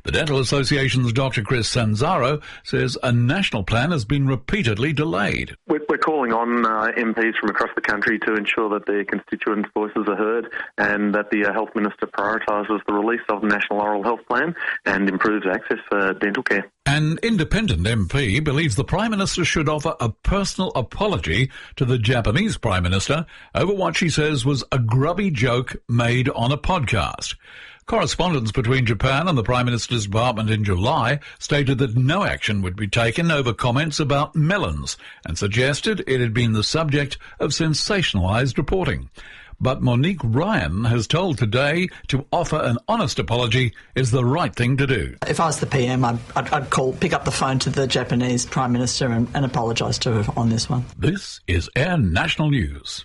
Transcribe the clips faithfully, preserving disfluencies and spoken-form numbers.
The Dental Association's Doctor Chris Sanzaro says a national plan has been repeatedly delayed. We're calling on uh, M Ps from across the country to ensure that their constituents' voices are heard and that the uh, Health Minister prioritises the release of the National Oral Health Plan and improves access for dental care. An independent M P believes the Prime Minister should offer a personal apology to the Japanese Prime Minister over what she says was a grubby joke made on a podcast. Correspondence between Japan and the Prime Minister's department in July stated that no action would be taken over comments about melons and suggested it had been the subject of sensationalised reporting. But Monique Ryan has told Today to offer an honest apology is the right thing to do. If I was the P M, I'd, I'd, I'd call, pick up the phone to the Japanese Prime Minister and, and apologise to her on this one. This is Air National News.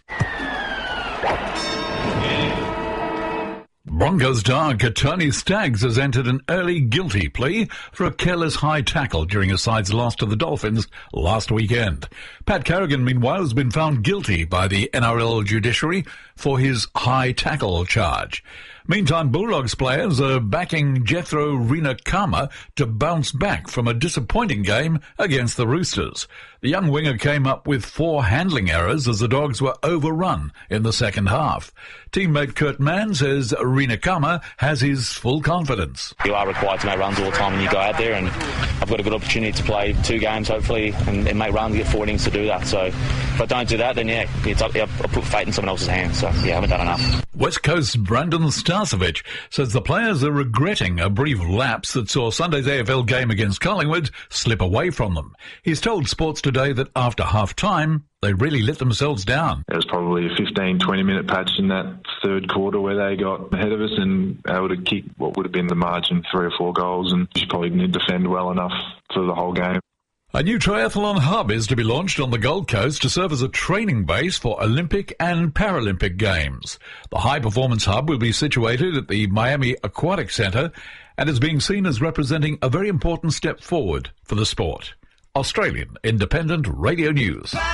Broncos star Katoni Staggs has entered an early guilty plea for a careless high tackle during his side's loss to the Dolphins last weekend. Pat Carrigan, meanwhile, has been found guilty by the N R L judiciary for his high tackle charge. Meantime, Bulldogs players are backing Jethro Rinakama to bounce back from a disappointing game against the Roosters. The young winger came up with four handling errors as the Dogs were overrun in the second half. Teammate Kurt Mann says Rinakama has his full confidence. You are required to make runs all the time when you go out there, and I've got a good opportunity to play two games, hopefully, and, and make runs, get four innings to do that. So if I don't do that, then, yeah, it's up, I'll put fate in someone else's hands. So, yeah, I haven't done enough. West Coast's Brandon Starcevich says the players are regretting a brief lapse that saw Sunday's A F L game against Collingwood slip away from them. He's told Sports Today that after half-time, they really let themselves down. There was probably a fifteen, twenty minute patch in that third quarter where they got ahead of us and able to kick what would have been the margin, three or four goals, and just probably didn't defend well enough for the whole game. A new triathlon hub is to be launched on the Gold Coast to serve as a training base for Olympic and Paralympic Games. The high-performance hub will be situated at the Miami Aquatic Centre and is being seen as representing a very important step forward for the sport. Australian Independent Radio News.